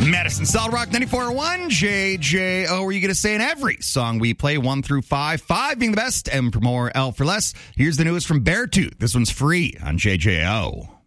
Madison Solid Rock 94.1 JJO. Are you going to say in every song we play 1 through 5? 5 being the best, M for more, L for less. Here's the newest from Beartooth. This one's free on JJO.